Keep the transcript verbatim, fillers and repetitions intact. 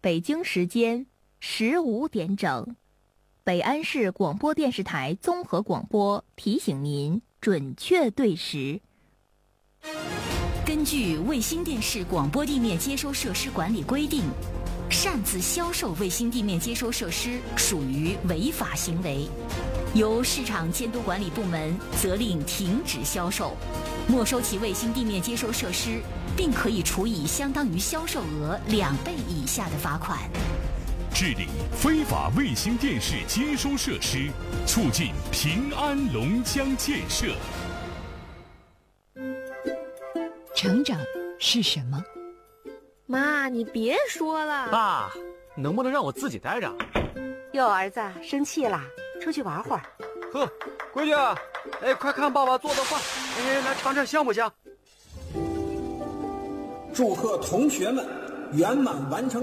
北京时间十五点整，北安市广播电视台综合广播提醒您准确对时。 根据卫星电视广播地面接收设施管理规定，擅自销售卫星地面接收设施属于违法行为，由市场监督管理部门责令停止销售，没收其卫星地面接收设施，并可以处以相当于销售额两倍以下的罚款。 治理非法卫星电视接收设施，促进平安龙江建设。 成长是什么？ 妈，你别说了。 爸，能不能让我自己待着？ 哟，儿子生气啦，出去玩会儿。 呵，闺女，哎，快看爸爸做的饭，哎，来尝尝香不香？ 祝贺同学们圆满完成